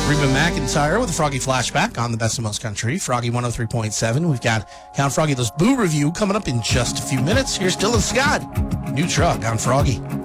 Reba McEntire with a Froggy Flashback on the Best of Most Country, Froggy 103.7. We've got Count Froggy Boo review coming up in just a few minutes. Here's Dylan Scott. New truck on Froggy.